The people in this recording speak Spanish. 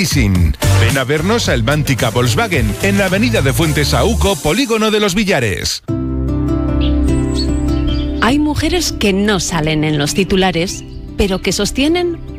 Leasing. Ven a vernos a Elmántica Volkswagen, en la avenida de Fuentes a Uco, Polígono de los Villares. Hay mujeres que no salen en los titulares, pero que sostienen